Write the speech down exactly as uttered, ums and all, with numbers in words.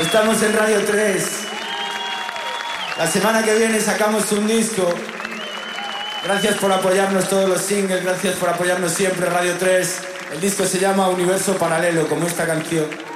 Estamos en Radio tres. La semana que viene sacamos un disco. Gracias por apoyarnos todos los singles, gracias por apoyarnos siempre, Radio tres. El disco se llama Universo Paralelo, como esta canción.